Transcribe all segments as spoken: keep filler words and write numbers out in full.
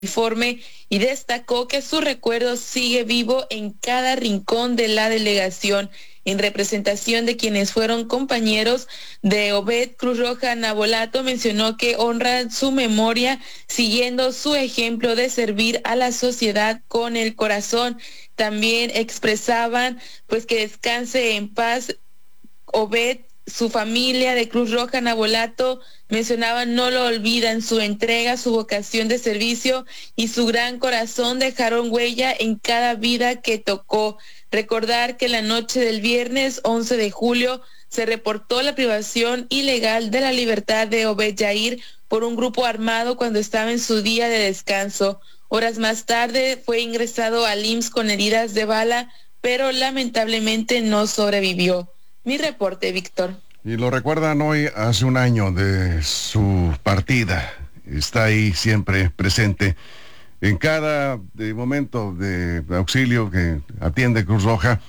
informe y destacó que su recuerdo sigue vivo en cada rincón de la delegación. En representación de quienes fueron compañeros de Obed, Cruz Roja Navolato mencionó que honra su memoria siguiendo su ejemplo de servir a la sociedad con el corazón. También expresaban pues que descanse en paz Obed. Su familia de Cruz Roja Navolato mencionaban no lo olvidan, su entrega, su vocación de servicio y su gran corazón dejaron huella en cada vida que tocó. Recordar que la noche del viernes once de julio se reportó la privación ilegal de la libertad de Obed Yair por un grupo armado cuando estaba en su día de descanso. Horas más tarde fue ingresado al I M S S con heridas de bala, pero lamentablemente no sobrevivió. Mi reporte, Víctor. Y lo recuerdan hoy, hace un año de su partida. Está ahí siempre presente en cada de momento de auxilio que atiende Cruz Roja,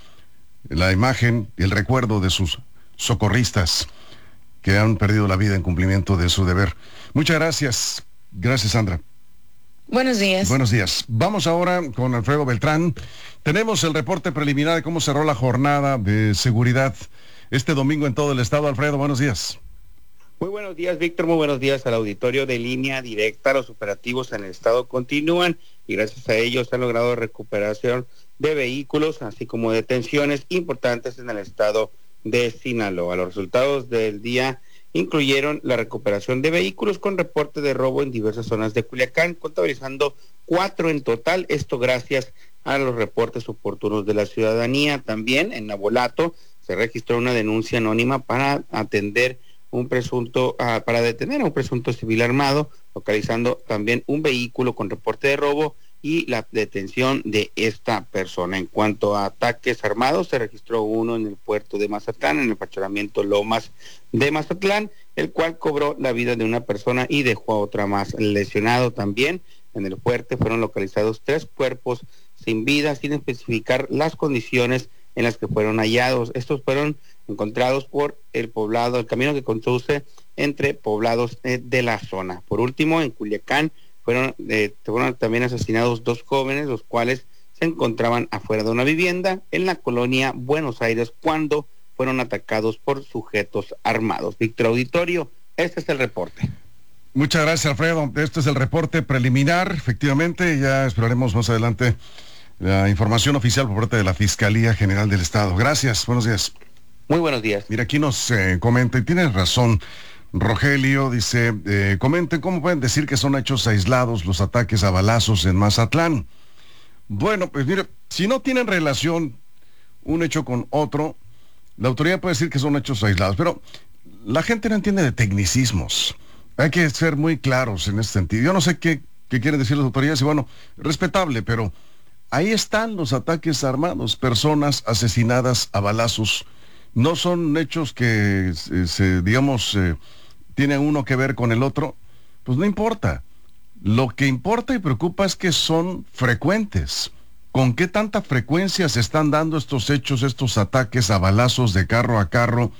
la imagen y el recuerdo de sus socorristas que han perdido la vida en cumplimiento de su deber. Muchas gracias. Gracias, Sandra. Buenos días. Buenos días. Vamos ahora con Alfredo Beltrán. Tenemos el reporte preliminar de cómo cerró la jornada de seguridad este domingo en todo el estado. Alfredo, buenos días. Muy buenos días, Víctor. Muy buenos días al auditorio de Línea Directa. Los operativos en el estado continúan y gracias a ellos se ha logrado recuperación de vehículos, así como detenciones importantes en el estado de Sinaloa. Los resultados del día incluyeron la recuperación de vehículos con reporte de robo en diversas zonas de Culiacán, contabilizando cuatro en total, esto gracias a los reportes oportunos de la ciudadanía. También en Navolato se registró una denuncia anónima para atender un presunto, uh, para detener a un presunto civil armado, localizando también un vehículo con reporte de robo y la detención de esta persona. En cuanto a ataques armados, se registró uno en el puerto de Mazatlán, en el fraccionamiento Lomas de Mazatlán, el cual cobró la vida de una persona y dejó a otra más lesionado. También en el puerto fueron localizados tres cuerpos sin vida, sin especificar las condiciones en las que fueron hallados. Estos fueron encontrados por el poblado, el camino que conduce entre poblados eh, de la zona. Por último, en Culiacán fueron, eh, fueron también asesinados dos jóvenes, los cuales se encontraban afuera de una vivienda en la colonia Buenos Aires cuando fueron atacados por sujetos armados. Víctor Auditorio, este es el reporte. Muchas gracias, Alfredo. Este es el reporte preliminar. Efectivamente, ya esperaremos más adelante la información oficial por parte de la Fiscalía General del Estado. Gracias, buenos días. Muy buenos días. Mira, aquí nos eh, comenta, y tienes razón, Rogelio, dice, eh, comenten cómo pueden decir que son hechos aislados los ataques a balazos en Mazatlán. Bueno, pues mire, si no tienen relación un hecho con otro, la autoridad puede decir que son hechos aislados, pero la gente no entiende de tecnicismos. Hay que ser muy claros en ese sentido. Yo no sé qué, qué quieren decir las autoridades, y bueno, respetable, pero ahí están los ataques armados, personas asesinadas a balazos. No son hechos que, se, se, digamos, eh, tienen uno que ver con el otro. Pues no importa. Lo que importa y preocupa es que son frecuentes. ¿Con qué tanta frecuencia se están dando estos hechos, estos ataques a balazos de carro a carro?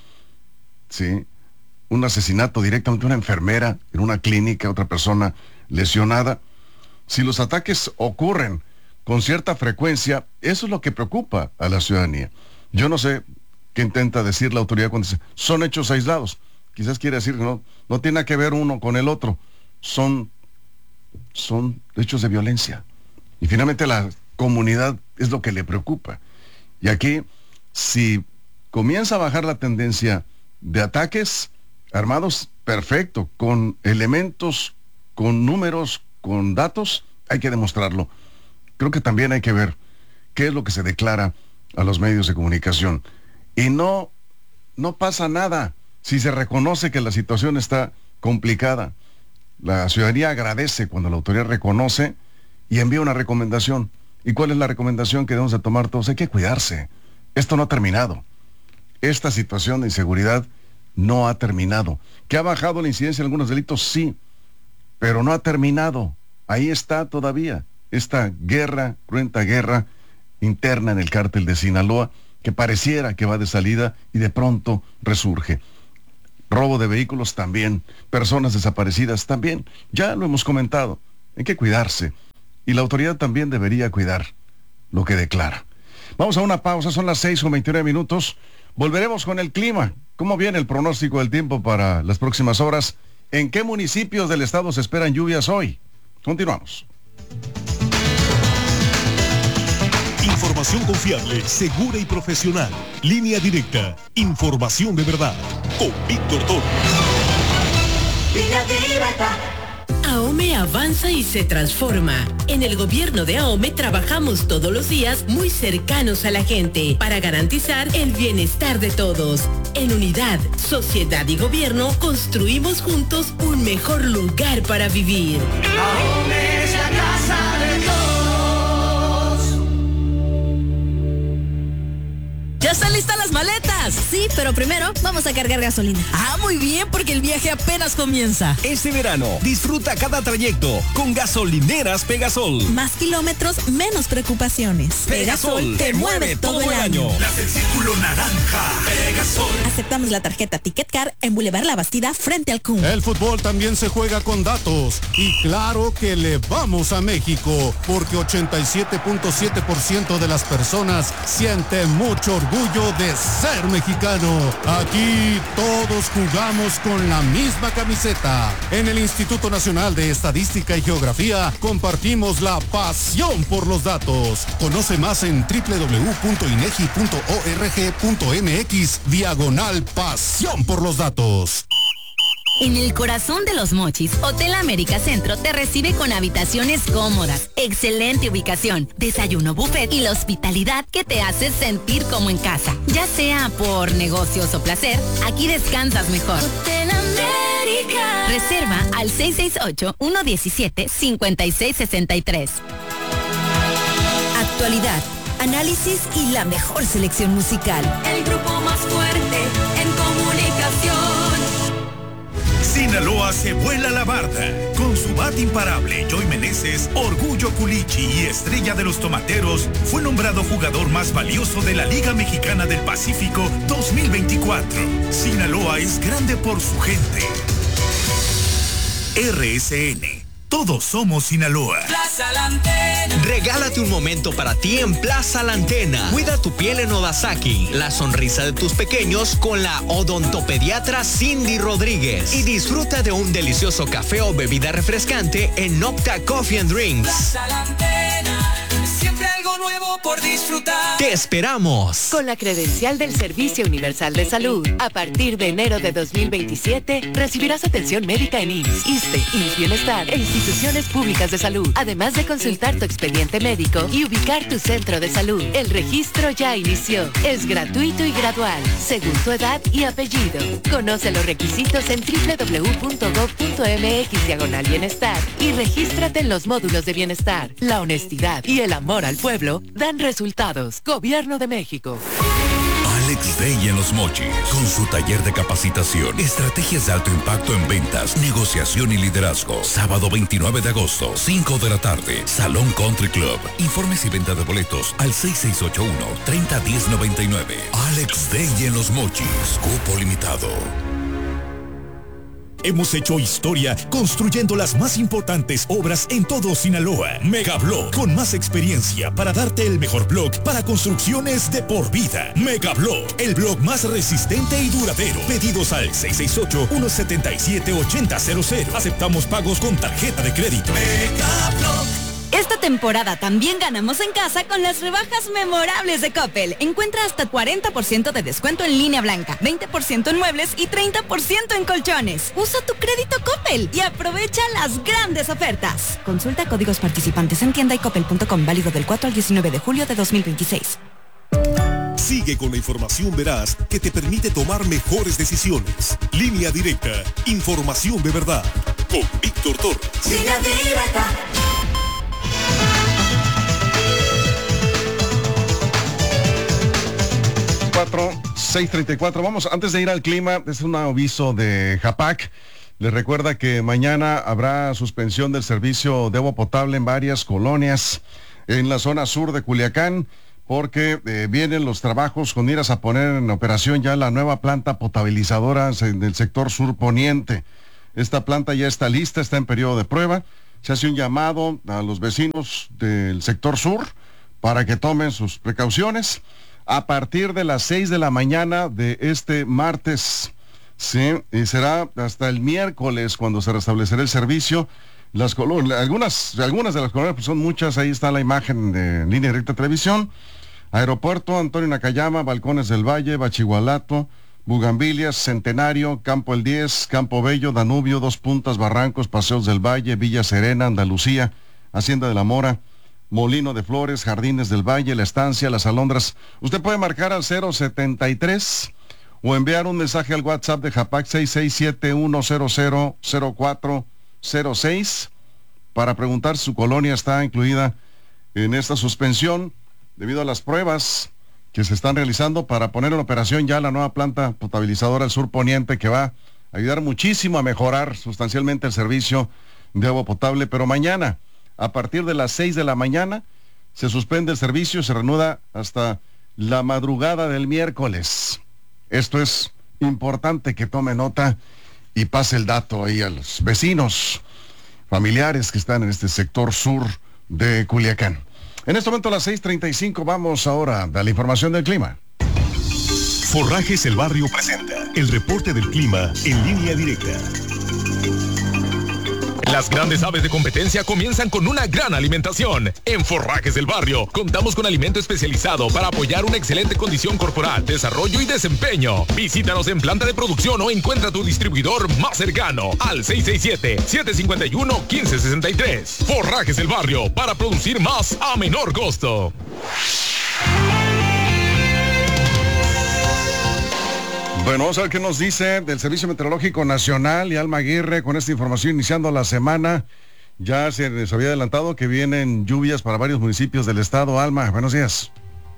Sí, un asesinato directamente a una enfermera en una clínica, otra persona lesionada. Si los ataques ocurren con cierta frecuencia, eso es lo que preocupa a la ciudadanía. Yo no sé qué intenta decir la autoridad cuando dice, son hechos aislados. Quizás quiere decir que no, no tiene nada que ver uno con el otro. Son, son hechos de violencia. Y finalmente la comunidad es lo que le preocupa. Y aquí, si comienza a bajar la tendencia de ataques armados, perfecto, con elementos, con números, con datos, hay que demostrarlo. Creo que también hay que ver qué es lo que se declara a los medios de comunicación. Y no, no pasa nada si se reconoce que la situación está complicada. La ciudadanía agradece cuando la autoridad reconoce y envía una recomendación. ¿Y cuál es la recomendación que debemos de tomar todos? Hay que cuidarse. Esto no ha terminado. Esta situación de inseguridad no ha terminado. ¿Que ha bajado la incidencia en algunos delitos? Sí, pero no ha terminado. Ahí está todavía esta guerra, cruenta guerra interna en el cártel de Sinaloa, que pareciera que va de salida y de pronto resurge. Robo de vehículos también, personas desaparecidas también, ya lo hemos comentado. Hay que cuidarse. Y la autoridad también debería cuidar lo que declara. Vamos a una pausa, son las seis con veintinueve minutos. Volveremos con el clima. ¿Cómo viene el pronóstico del tiempo para las próximas horas? ¿En qué municipios del estado se esperan lluvias hoy? Continuamos. Información confiable, segura y profesional. Línea directa. Información de verdad. Con Víctor Toro. Línea directa. AOME avanza y se transforma. En el gobierno de AOME trabajamos todos los días muy cercanos a la gente para garantizar el bienestar de todos. En unidad, sociedad y gobierno construimos juntos un mejor lugar para vivir. AOME es la casa de todos. ¡Ya están listas las maletas! Sí, pero primero vamos a cargar gasolina. Ah, muy bien, porque el viaje apenas comienza. Este verano, disfruta cada trayecto con gasolineras Pegasol. Más kilómetros, menos preocupaciones. Pegasol, te mueve todo el año. Las del círculo naranja. Pegasol. Aceptamos la tarjeta Ticket Car en Boulevard La Bastida frente al C U M. El fútbol también se juega con datos. Y claro que le vamos a México, porque ochenta y siete punto siete por ciento de las personas sienten mucho orgullo de ser mexicano. Aquí todos jugamos con la misma camiseta. En el Instituto Nacional de Estadística y Geografía compartimos la pasión por los datos. Conoce más en doble u doble u doble u punto inegi punto org punto mx diagonal pasión por los datos. En el corazón de Los Mochis, Hotel América Centro te recibe con habitaciones cómodas, excelente ubicación, desayuno buffet y la hospitalidad que te hace sentir como en casa. Ya sea por negocios o placer, aquí descansas mejor. Hotel América. Reserva al seis seis ocho, uno uno siete, cinco seis seis tres. Actualidad, análisis y la mejor selección musical. El grupo más fuerte en comunicación. Sinaloa se vuela la barda. Con su bat imparable, Joy Meneses, Orgullo Culichi y estrella de los tomateros, fue nombrado jugador más valioso de la Liga Mexicana del Pacífico dos mil veinticuatro. Sinaloa es grande por su gente. R S N. Todos somos Sinaloa. Plaza La Antena. Regálate un momento para ti en Plaza La Antena. Cuida tu piel en Odasaki. La sonrisa de tus pequeños con la odontopediatra Cindy Rodríguez. Y disfruta de un delicioso café o bebida refrescante en Nocta Coffee and Drinks. Plaza La Antena. Siempre algo nuevo por disfrutar. ¡Te esperamos! Con la credencial del Servicio Universal de Salud, a partir de enero de dos mil veintisiete, recibirás atención médica en I M S S, ISSSTE, I M S S Bienestar e instituciones públicas de salud, además de consultar tu expediente médico y ubicar tu centro de salud. El registro ya inició. Es gratuito y gradual, según tu edad y apellido. Conoce los requisitos en doble u doble u doble u punto gob punto mx diagonal bienestar y regístrate en los módulos de bienestar. La honestidad y el amor al pueblo dan resultados. Gobierno de México. Alex Day en Los Mochis, con su taller de capacitación, estrategias de alto impacto en ventas, negociación y liderazgo. Sábado veintinueve de agosto, cinco de la tarde, Salón Country Club. Informes y venta de boletos al seis seis ocho uno, tres cero uno cero nueve nueve. Alex Day en Los Mochis, cupo limitado. Hemos hecho historia construyendo las más importantes obras en todo Sinaloa. Megablock, con más experiencia para darte el mejor block para construcciones de por vida. Megablock, el block más resistente y duradero. Pedidos al seis seis ocho, uno siete siete, ocho cero cero cero. Aceptamos pagos con tarjeta de crédito. Megablock. Esta temporada también ganamos en casa con las rebajas memorables de Coppel. Encuentra hasta cuarenta por ciento de descuento en línea blanca, veinte por ciento en muebles y treinta por ciento en colchones. Usa tu crédito Coppel y aprovecha las grandes ofertas. Consulta códigos participantes en tienda y coppel punto com, válido del cuatro al diecinueve de julio de dos mil veintiséis. Sigue con la información veraz que te permite tomar mejores decisiones. Línea directa, información de verdad. Con Víctor Torres. Línea directa. seis treinta y cuatro. Vamos, antes de ir al clima, es un aviso de Japac. Les recuerda que mañana habrá suspensión del servicio de agua potable en varias colonias en la zona sur de Culiacán, porque eh, vienen los trabajos con miras a poner en operación ya la nueva planta potabilizadora en el sector sur poniente. Esta planta ya está lista, está en periodo de prueba. se hace un llamado a los vecinos del sector sur para que tomen sus precauciones a partir de las seis de la mañana de este martes, sí, y será hasta el miércoles cuando se restablecerá el servicio. Las colonias, algunas, algunas de las colonias, pues son muchas, ahí está la imagen de Línea Directa Televisión. Aeropuerto, Antonio Nakayama, Balcones del Valle, Bachigualato, Bugambilias, Centenario, Campo El diez, Campo Bello, Danubio, Dos Puntas, Barrancos, Paseos del Valle, Villa Serena, Andalucía, Hacienda de la Mora, Molino de Flores, Jardines del Valle, La Estancia, Las Alondras. Usted puede marcar al cero setenta y tres o enviar un mensaje al WhatsApp de Japac seis seis siete uno cero cero cero cuatro cero seis para preguntar si su colonia está incluida en esta suspensión debido a las pruebas que se están realizando para poner en operación ya la nueva planta potabilizadora del sur poniente, que va a ayudar muchísimo a mejorar sustancialmente el servicio de agua potable. Pero mañana, a partir de las seis de la mañana, se suspende el servicio y se reanuda hasta la madrugada del miércoles. Esto es importante que tome nota y pase el dato ahí a los vecinos, familiares que están en este sector sur de Culiacán. En este momento a las seis treinta y cinco vamos ahora a la información del clima. Forrajes El Barrio presenta el reporte del clima en línea directa. Las grandes aves de competencia comienzan con una gran alimentación. En Forrajes del Barrio contamos con alimento especializado para apoyar una excelente condición corporal, desarrollo y desempeño. Visítanos en planta de producción o encuentra tu distribuidor más cercano al seis seis siete, siete cinco uno, uno cinco seis tres. Forrajes del Barrio, para producir más a menor costo. Bueno, vamos a ver qué nos dice del Servicio Meteorológico Nacional y Alma Aguirre con esta información iniciando la semana. Ya se les había adelantado que vienen lluvias para varios municipios del estado. Alma, buenos días.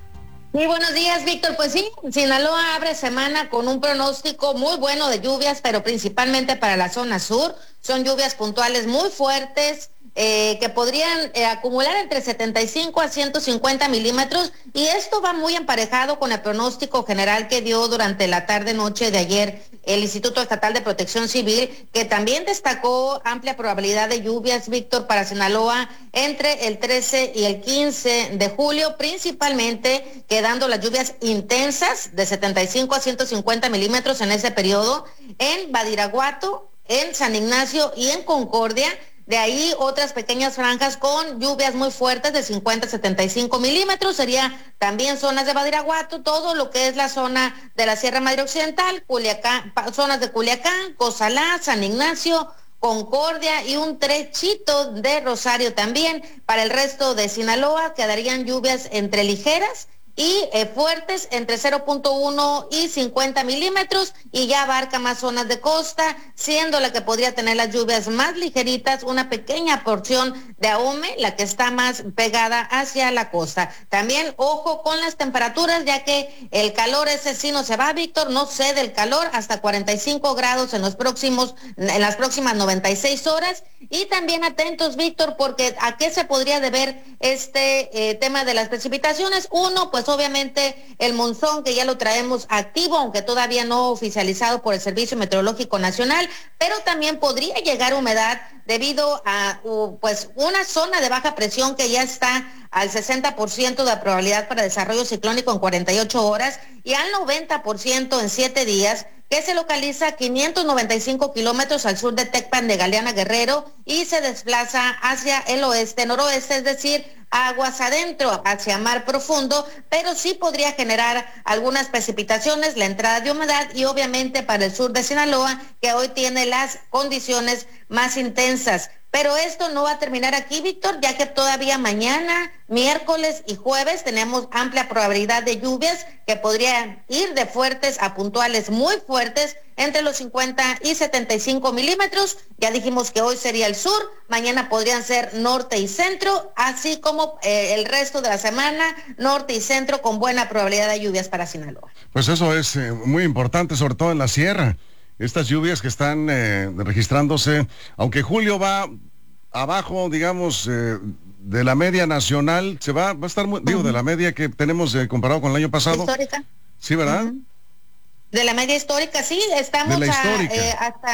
Muy buenos días, Víctor. Pues sí, Sinaloa abre semana con un pronóstico muy bueno de lluvias, pero principalmente para la zona sur. Son lluvias puntuales muy fuertes, Eh, que podrían eh, acumular entre setenta y cinco a ciento cincuenta milímetros, y esto va muy emparejado con el pronóstico general que dio durante la tarde-noche de ayer el Instituto Estatal de Protección Civil, que también destacó amplia probabilidad de lluvias, Víctor, para Sinaloa entre el trece y el quince de julio, principalmente quedando las lluvias intensas de setenta y cinco a ciento cincuenta milímetros en ese periodo en Badiraguato, en San Ignacio y en Concordia. De ahí otras pequeñas franjas con lluvias muy fuertes de cincuenta a setenta y cinco milímetros. Sería también zonas de Badiraguato, todo lo que es la zona de la Sierra Madre Occidental, Culiacán, zonas de Culiacán, Cozalá, San Ignacio, Concordia y un trechito de Rosario también. Para el resto de Sinaloa quedarían lluvias entre ligeras y eh, fuertes entre cero punto uno y cincuenta milímetros, y ya abarca más zonas de costa, siendo la que podría tener las lluvias más ligeritas una pequeña porción de Ahome, la que está más pegada hacia la costa. También ojo con las temperaturas, ya que el calor ese sí no se va, Víctor, no cede el calor hasta cuarenta y cinco grados en los próximos, en las próximas noventa y seis horas. Y también atentos, Víctor, porque ¿a qué se podría deber este eh, tema de las precipitaciones? Uno, pues obviamente el monzón, que ya lo traemos activo, aunque todavía no oficializado por el Servicio Meteorológico Nacional, pero también podría llegar humedad debido a uh, pues una zona de baja presión que ya está al sesenta por ciento de probabilidad para desarrollo ciclónico en cuarenta y ocho horas y al noventa por ciento en siete días, que se localiza a quinientos noventa y cinco kilómetros al sur de Tecpan de Galeana Guerrero y se desplaza hacia el oeste-noroeste, es decir, aguas adentro, hacia mar profundo, pero sí podría generar algunas precipitaciones, la entrada de humedad, y obviamente para el sur de Sinaloa, que hoy tiene las condiciones más intensas. Pero esto no va a terminar aquí, Víctor, ya que todavía mañana, miércoles y jueves tenemos amplia probabilidad de lluvias que podrían ir de fuertes a puntuales muy fuertes entre los cincuenta y setenta y cinco milímetros. Ya dijimos que hoy sería el sur, mañana podrían ser norte y centro, así como eh, el resto de la semana, norte y centro con buena probabilidad de lluvias para Sinaloa. Pues eso es eh, muy importante, sobre todo en la sierra. Estas lluvias que están eh, registrándose, aunque julio va abajo, digamos, eh, de la media nacional, se va, va a estar, muy, uh-huh. digo, de la media que tenemos eh, comparado con el año pasado. Histórica. Sí, ¿verdad? Uh-huh. De la media histórica, sí, estamos de la a, histórica. Eh, hasta...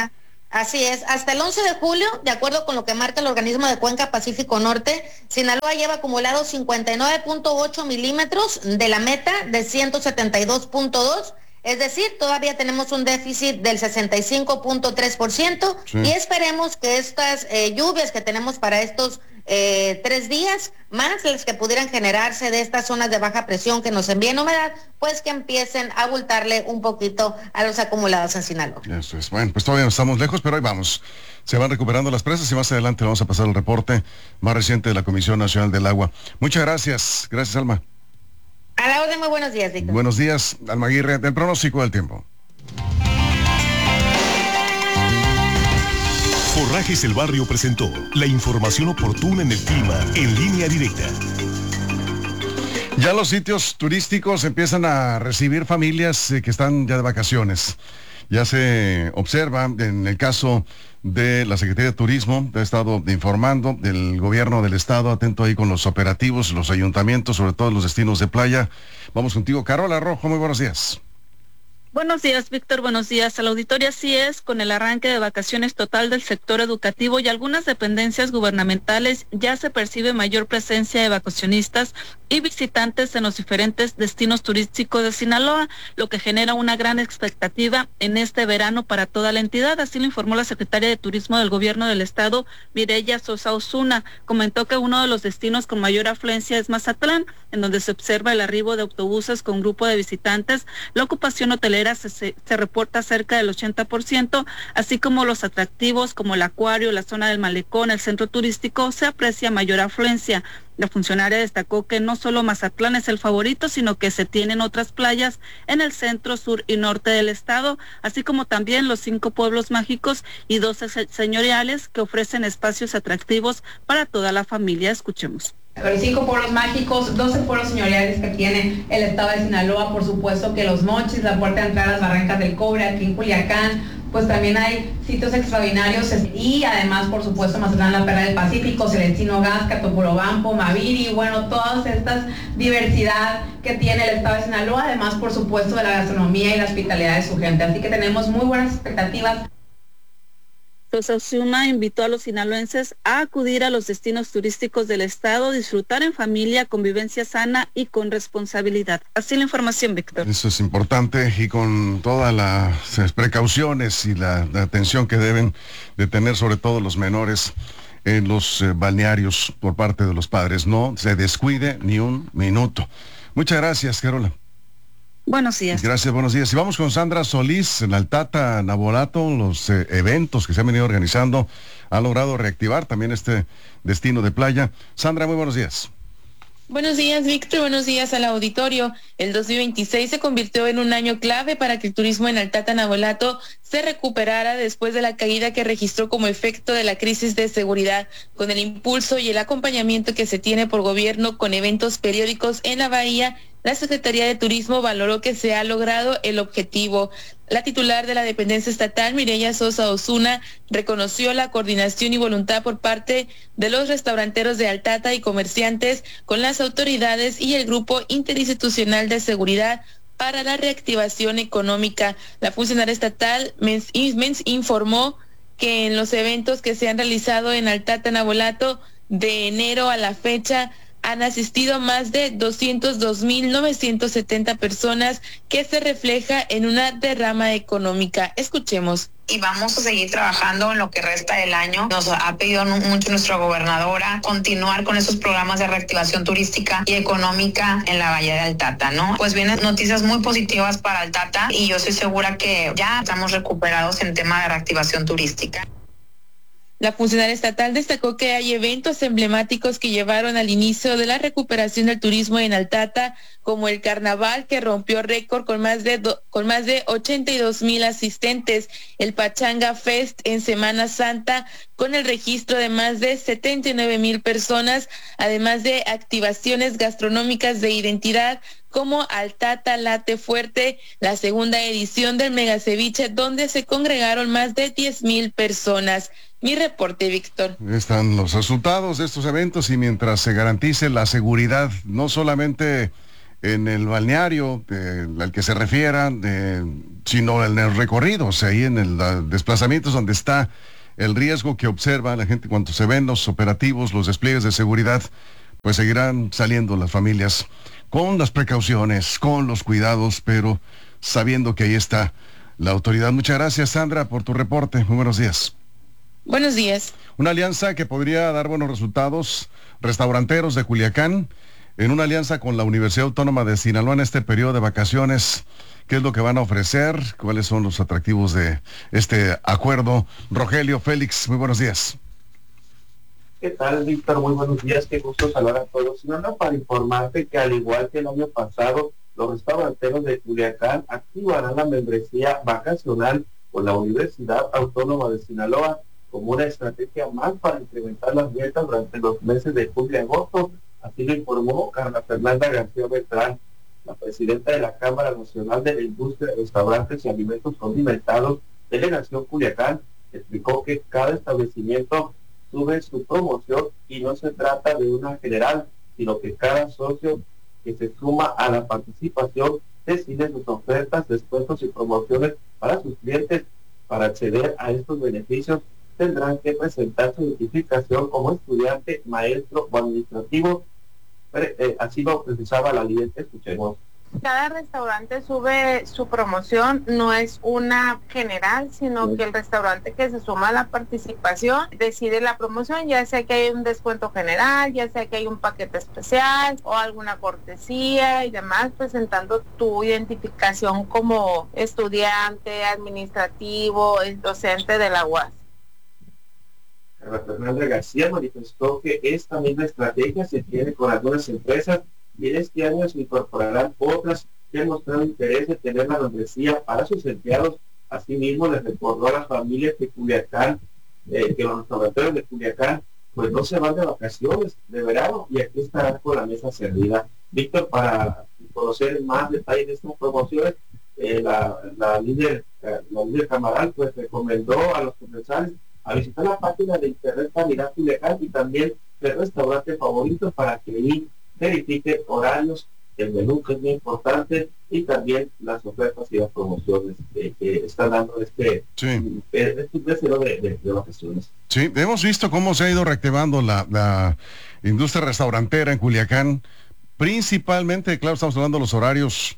Así es, hasta el once de julio, de acuerdo con lo que marca el organismo de Cuenca Pacífico Norte, Sinaloa lleva acumulado cincuenta y nueve punto ocho milímetros de la meta de ciento setenta y dos punto dos, es decir, todavía tenemos un déficit del sesenta y cinco punto tres por ciento, sí. Y esperemos que estas eh, lluvias que tenemos para estos eh, tres días, más las que pudieran generarse de estas zonas de baja presión que nos envíen humedad, pues que empiecen a abultarle un poquito a los acumulados en Sinaloa. Eso es, bueno, pues todavía no estamos lejos, pero ahí vamos. Se van recuperando las presas y más adelante vamos a pasar el reporte más reciente de la Comisión Nacional del Agua. Muchas gracias, gracias Alma. A la orden, muy buenos días, Víctor. Buenos días, Alma Aguirre, del pronóstico del tiempo. Forrajes El Barrio presentó la información oportuna en el clima en Línea Directa. Ya los sitios turísticos empiezan a recibir familias eh, que están ya de vacaciones. Ya se observa en el caso de la Secretaría de Turismo, ha estado informando del gobierno del estado, atento ahí con los operativos, los ayuntamientos, sobre todo los destinos de playa. Vamos contigo, Carola Rojo, muy buenos días. Buenos días, Víctor. Buenos días al auditorio. Así es, con el arranque de vacaciones total del sector educativo y algunas dependencias gubernamentales, ya se percibe mayor presencia de vacacionistas y visitantes en los diferentes destinos turísticos de Sinaloa, lo que genera una gran expectativa en este verano para toda la entidad. Así lo informó la secretaria de Turismo del Gobierno del Estado, Mireya Sosa Osuna. Comentó que uno de los destinos con mayor afluencia es Mazatlán, en donde se observa el arribo de autobuses con grupo de visitantes. La ocupación hotelera Se, se, se reporta cerca del ochenta por ciento, así como los atractivos como el acuario, la zona del malecón, el centro turístico, se aprecia mayor afluencia. La funcionaria destacó que no solo Mazatlán es el favorito, sino que se tienen otras playas en el centro, sur y norte del estado, así como también los cinco pueblos mágicos y doce señoriales que ofrecen espacios atractivos para toda la familia. Escuchemos. Los cinco pueblos mágicos, doce pueblos señoriales que tiene el estado de Sinaloa, por supuesto que Los Mochis, la puerta de entrada a las Barrancas del Cobre, aquí en Culiacán, pues también hay sitios extraordinarios y además, por supuesto, Mazatlán, la Perla del Pacífico, Celestino Gasca, Topolobampo, Maviri, bueno, todas estas diversidad que tiene el estado de Sinaloa, además, por supuesto, de la gastronomía y la hospitalidad de su gente. Así que tenemos muy buenas expectativas. Sosa Osuna invitó a los sinaloenses a acudir a los destinos turísticos del estado, disfrutar en familia, convivencia sana y con responsabilidad. Así la información, Víctor. Eso es importante y con todas las precauciones y la, la atención que deben de tener sobre todo los menores en los eh, balnearios por parte de los padres. No se descuide ni un minuto. Muchas gracias, Carola. Buenos días. Gracias, buenos días. Y vamos con Sandra Solís, en Altata, Navolato. Los eh, eventos que se han venido organizando han logrado reactivar también este destino de playa. Sandra, muy buenos días. Buenos días, Víctor. Buenos días al auditorio. El dos mil veintiséis se convirtió en un año clave para que el turismo en Altata, Navolato se recuperara después de la caída que registró como efecto de la crisis de seguridad, con el impulso y el acompañamiento que se tiene por gobierno con eventos periódicos en la bahía. La Secretaría de Turismo valoró que se ha logrado el objetivo. La titular de la dependencia estatal, Mireya Sosa Osuna, reconoció la coordinación y voluntad por parte de los restauranteros de Altata y comerciantes con las autoridades y el Grupo Interinstitucional de Seguridad para la reactivación económica. La funcionaria estatal Mens, Mens informó que en los eventos que se han realizado en Altata, Navolato, de enero a la fecha, han asistido más de doscientos dos mil novecientos setenta personas, que se refleja en una derrama económica. Escuchemos. Y vamos a seguir trabajando en lo que resta del año. Nos ha pedido mucho nuestra gobernadora continuar con esos programas de reactivación turística y económica en la Bahía de Altata, ¿no? Pues vienen noticias muy positivas para Altata y yo estoy segura que ya estamos recuperados en tema de reactivación turística. La funcionaria estatal destacó que hay eventos emblemáticos que llevaron al inicio de la recuperación del turismo en Altata, como el carnaval, que rompió récord con más de do, con más de ochenta y dos mil asistentes, el Pachanga Fest en Semana Santa, con el registro de más de setenta y nueve mil personas, además de activaciones gastronómicas de identidad, como Altata Late Fuerte, la segunda edición del Mega Ceviche, donde se congregaron más de diez mil personas. Mi reporte, Víctor. Están los resultados de estos eventos y mientras se garantice la seguridad, no solamente en el balneario eh, al que se refieran, eh, sino en el recorrido, o sea, ahí en el uh, desplazamientos donde está el riesgo que observa la gente cuando se ven los operativos, los despliegues de seguridad, pues seguirán saliendo las familias con las precauciones, con los cuidados, pero sabiendo que ahí está la autoridad. Muchas gracias, Sandra, por tu reporte. Muy buenos días. Buenos días. Una alianza que podría dar buenos resultados, restauranteros de Culiacán, en una alianza con la Universidad Autónoma de Sinaloa en este periodo de vacaciones. ¿Qué es lo que van a ofrecer? ¿Cuáles son los atractivos de este acuerdo? Rogelio, Félix, muy buenos días. ¿Qué tal, Víctor? Muy buenos días, qué gusto saludar a todos. No, no, para informarte que al igual que el año pasado, los restauranteros de Culiacán activarán la membresía vacacional con la Universidad Autónoma de Sinaloa como una estrategia más para incrementar las ventas durante los meses de julio y agosto. Así lo informó Carla Fernanda García Beltrán, la presidenta de la Cámara Nacional de la Industria de Restaurantes y Alimentos Condimentados, Delegación Culiacán. Explicó que cada establecimiento sube su promoción y no se trata de una general, sino que cada socio que se suma a la participación decide sus ofertas, descuentos y promociones para sus clientes. Para acceder a estos beneficios tendrán que presentar su identificación como estudiante, maestro o administrativo. Eh, así lo precisaba la ley. Escuchemos. Cada restaurante sube su promoción, no es una general, sino que el restaurante que se suma a la participación decide la promoción, ya sea que hay un descuento general, ya sea que hay un paquete especial o alguna cortesía y demás, presentando tu identificación como estudiante, administrativo, docente de la U A S. Carla Fernanda García manifestó que esta misma estrategia se tiene con algunas empresas y en este año se incorporarán otras que han mostrado interés de tener la membresía para sus empleados. Asimismo, les recordó a las familias de Culiacán eh, que los restauranteros de Culiacán pues no se van de vacaciones de verano y aquí estarán con la mesa servida. Víctor, para conocer más detalles de estas promociones, eh, la, la líder la líder Camaral pues recomendó a los comensales a visitar la página de internet Sanidad Culiacán y también el restaurante favorito para que ahí verifique horarios, el menú, que es muy importante, y también las ofertas y las promociones eh, que están dando este sí. este deseo de, de, de vacaciones. Sí, hemos visto cómo se ha ido reactivando la, la industria restaurantera en Culiacán, principalmente, claro, estamos hablando de los horarios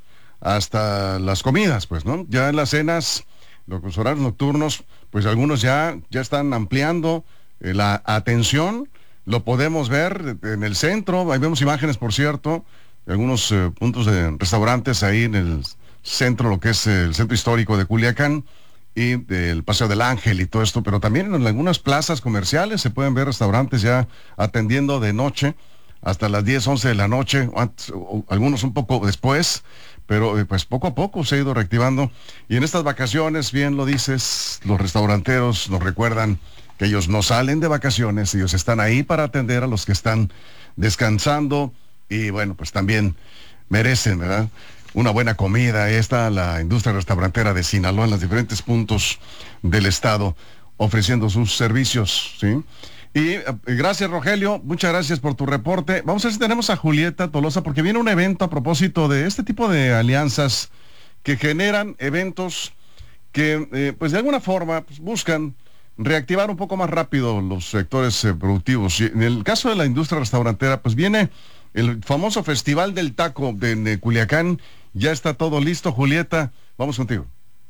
hasta las comidas, pues, ¿no? Ya en las cenas, los horarios nocturnos, pues algunos ya, ya están ampliando eh, la atención. Lo podemos ver en el centro, ahí vemos imágenes, por cierto, de algunos eh, puntos de restaurantes ahí en el centro, lo que es el centro histórico de Culiacán, y del Paseo del Ángel y todo esto, pero también en algunas plazas comerciales se pueden ver restaurantes ya atendiendo de noche, hasta las diez, once de la noche, o antes, o algunos un poco después, pero eh, pues poco a poco se ha ido reactivando, y en estas vacaciones, bien lo dices, los restauranteros nos recuerdan que ellos no salen de vacaciones, ellos están ahí para atender a los que están descansando y bueno, pues también merecen, ¿verdad?, una buena comida. Ahí está la industria restaurantera de Sinaloa en los diferentes puntos del estado ofreciendo sus servicios, ¿sí? Y eh, gracias, Rogelio, muchas gracias por tu reporte. Vamos a ver si tenemos a Julieta Tolosa, porque viene un evento a propósito de este tipo de alianzas que generan eventos que eh, pues de alguna forma pues, buscan reactivar un poco más rápido los sectores eh, productivos. Y en el caso de la industria restaurantera, pues viene el famoso Festival del Taco de, de Culiacán. Ya está todo listo, Julieta, vamos contigo.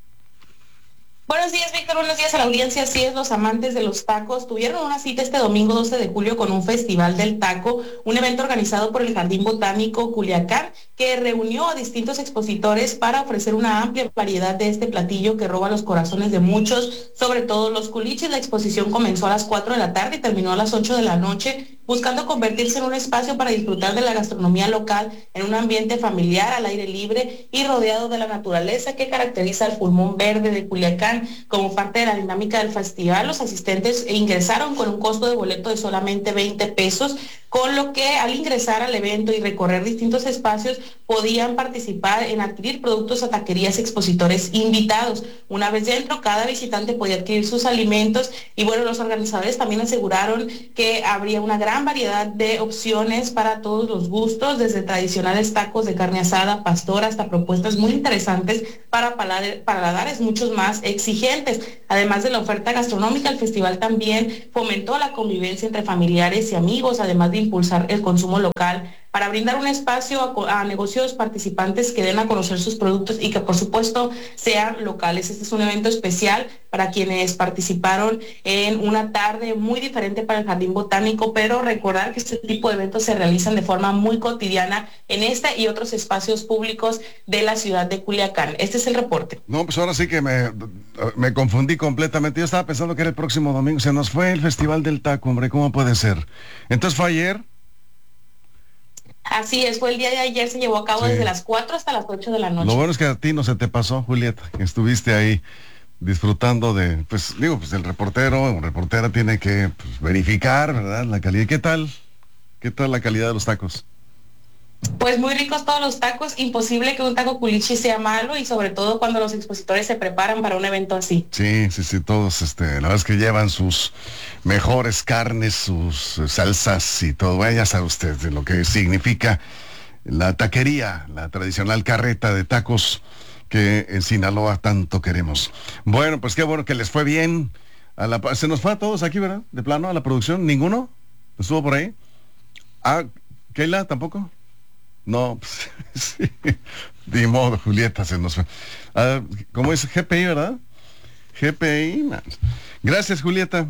Buenos días, Víctor, buenos días a la audiencia. Así es, los amantes de los tacos tuvieron una cita este domingo doce de julio con un Festival del Taco, un evento organizado por el Jardín Botánico Culiacán, que reunió a distintos expositores para ofrecer una amplia variedad de este platillo que roba los corazones de muchos, sobre todo los culiches. La exposición comenzó a las cuatro de la tarde y terminó a las ocho de la noche, buscando convertirse en un espacio para disfrutar de la gastronomía local en un ambiente familiar, al aire libre y rodeado de la naturaleza que caracteriza el pulmón verde de Culiacán. Como parte de la dinámica del festival, los asistentes ingresaron con un costo de boleto de solamente veinte pesos. con lo que al ingresar al evento y recorrer distintos espacios podían participar en adquirir productos a taquerías expositores invitados. Una vez dentro, cada visitante podía adquirir sus alimentos y bueno, los organizadores también aseguraron que habría una gran variedad de opciones para todos los gustos, desde tradicionales tacos de carne asada, pastor, hasta propuestas muy interesantes para paladares muchos más exigentes. Además de la oferta gastronómica, el festival también fomentó la convivencia entre familiares y amigos, además de impulsar el consumo local para brindar un espacio a, a negocios participantes que den a conocer sus productos y que por supuesto sean locales. Este es un evento especial para quienes participaron en una tarde muy diferente para el Jardín Botánico, pero recordar que este tipo de eventos se realizan de forma muy cotidiana en este y otros espacios públicos de la ciudad de Culiacán. Este es el reporte. No, pues ahora sí que me, me confundí completamente. Yo estaba pensando que era el próximo domingo. Se nos fue el Festival del Taco, hombre, ¿cómo puede ser? Entonces fue ayer. Así es, fue el día de ayer, se llevó a cabo sí. desde las cuatro hasta las ocho de la noche. Lo bueno es que a ti no se te pasó, Julieta, que estuviste ahí disfrutando de, pues digo, pues el reportero o reportera tiene que pues, verificar, ¿verdad? La calidad. ¿Qué tal? ¿Qué tal la calidad de los tacos? Pues muy ricos todos los tacos, imposible que un taco culichi sea malo y sobre todo cuando los expositores se preparan para un evento así. Sí, sí, sí, todos, este, la verdad es que llevan sus mejores carnes, sus salsas y todo. Bueno, ya sabe usted de lo que significa la taquería, la tradicional carreta de tacos que en Sinaloa tanto queremos. Bueno, pues qué bueno que les fue bien. A la, se nos fue a todos aquí, ¿verdad? De plano, a la producción, ¿ninguno? ¿Estuvo por ahí? Ah, ¿Keila tampoco? No, pues, sí, de modo, Julieta se nos fue. Ah, ¿cómo es? G P I, ¿verdad? G P I. Man. Gracias, Julieta.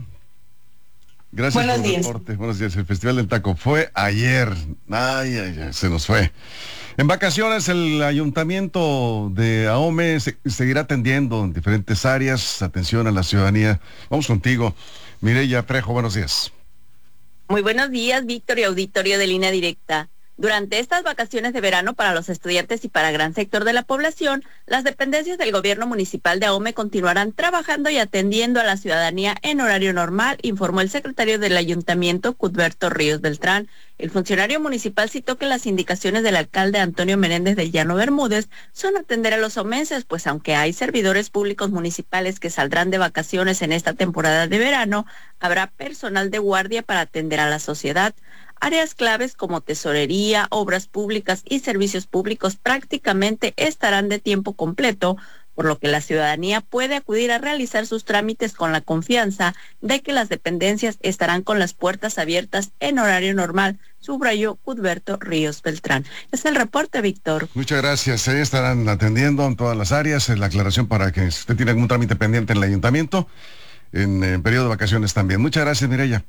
Gracias Buenos por el días. reporte. Buenos días. El Festival del Taco fue ayer. Ay, ay, ay, se nos fue. En vacaciones, el Ayuntamiento de Ahome se, seguirá atendiendo en diferentes áreas. Atención a la ciudadanía. Vamos contigo, Mireya Trejo. Buenos días. Muy buenos días, Víctor y auditorio de Línea Directa. Durante estas vacaciones de verano para los estudiantes y para gran sector de la población, las dependencias del gobierno municipal de Ahome continuarán trabajando y atendiendo a la ciudadanía en horario normal, informó el secretario del ayuntamiento, Cuthberto Ríos Beltrán. El funcionario municipal citó que las indicaciones del alcalde Antonio Menéndez de Llano Bermúdez son atender a los omenses, pues aunque hay servidores públicos municipales que saldrán de vacaciones en esta temporada de verano, habrá personal de guardia para atender a la sociedad. Áreas claves como tesorería, obras públicas y servicios públicos prácticamente estarán de tiempo completo, por lo que la ciudadanía puede acudir a realizar sus trámites con la confianza de que las dependencias estarán con las puertas abiertas en horario normal, subrayó Cuthberto Ríos Beltrán. Es el reporte, Víctor. Muchas gracias. Ahí estarán atendiendo en todas las áreas. La aclaración para que si usted tiene algún trámite pendiente en el ayuntamiento, en, en periodo de vacaciones también. Muchas gracias, Mireya.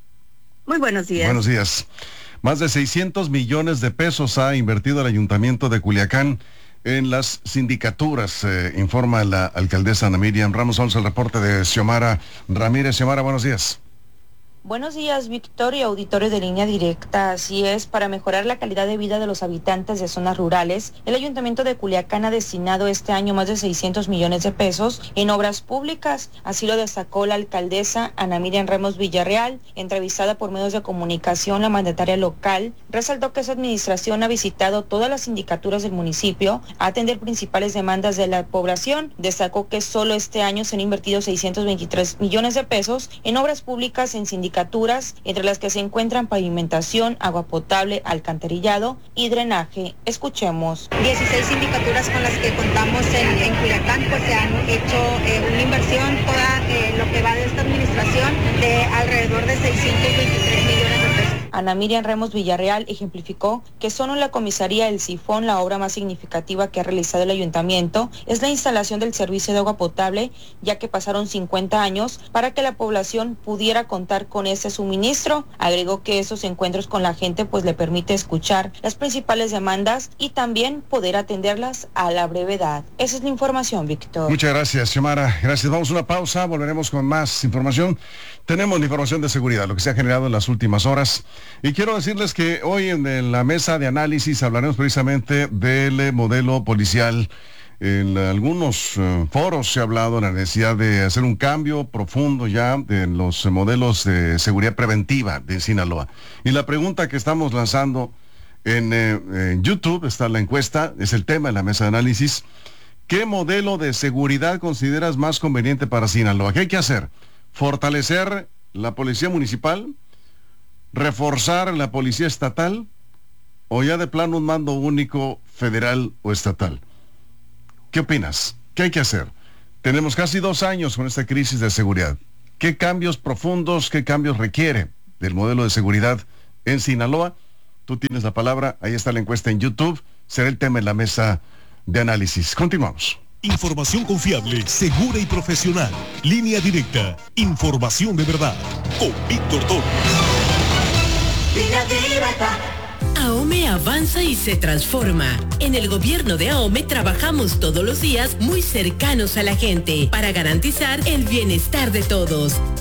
Muy buenos días. Buenos días. Más de seiscientos millones de pesos ha invertido el Ayuntamiento de Culiacán en las sindicaturas, eh, informa la alcaldesa Ana Miriam Ramos. Vamos al reporte de Xiomara Ramírez. Xiomara, buenos días. Buenos días, Víctor y auditorio de Línea Directa. Así es, para mejorar la calidad de vida de los habitantes de zonas rurales, el Ayuntamiento de Culiacán ha destinado este año más de seiscientos millones de pesos en obras públicas. Así lo destacó la alcaldesa Ana Miriam Ramos Villarreal. Entrevistada por medios de comunicación, la mandataria local resaltó que su administración ha visitado todas las sindicaturas del municipio a atender principales demandas de la población. Destacó que solo este año se han invertido seiscientos veintitrés millones de pesos en obras públicas en sindicaturas, entre las que se encuentran pavimentación, agua potable, alcantarillado y drenaje. Escuchemos. dieciséis sindicaturas con las que contamos en, en Culiacán, pues se han hecho eh, una inversión toda eh, lo que va de esta administración de alrededor de seiscientos veintitrés millones de pesos. Ana Miriam Ramos Villarreal ejemplificó que solo en la comisaría El Sifón la obra más significativa que ha realizado el ayuntamiento es la instalación del servicio de agua potable, ya que pasaron cincuenta años para que la población pudiera contar con ese suministro. Agregó que esos encuentros con la gente pues le permite escuchar las principales demandas y también poder atenderlas a la brevedad. Esa es la información, Víctor. Muchas gracias, Xiomara. Gracias. Vamos a una pausa, volveremos con más información. Tenemos la información de seguridad, lo que se ha generado en las últimas horas. Y quiero decirles que hoy en la mesa de análisis hablaremos precisamente del modelo policial En algunos uh, foros se ha hablado de la necesidad de hacer un cambio profundo ya en los uh, modelos de seguridad preventiva de Sinaloa. Y la pregunta que estamos lanzando en, eh, en YouTube, está la encuesta, es el tema de la mesa de análisis. ¿Qué modelo de seguridad consideras más conveniente para Sinaloa? ¿Qué hay que hacer? ¿Fortalecer la policía municipal? ¿Reforzar la policía estatal? ¿O ya de plano un mando único federal o estatal? ¿Qué opinas? ¿Qué hay que hacer? Tenemos casi dos años con esta crisis de seguridad. ¿Qué cambios profundos, qué cambios requiere del modelo de seguridad en Sinaloa? Tú tienes la palabra, ahí está la encuesta en YouTube, será el tema en la mesa de análisis. Continuamos. Información confiable, segura y profesional. Línea directa, información de verdad. Con Víctor Torres. Línea directa. AOME avanza y se transforma. En el gobierno de AOME trabajamos todos los días muy cercanos a la gente para garantizar el bienestar de todos.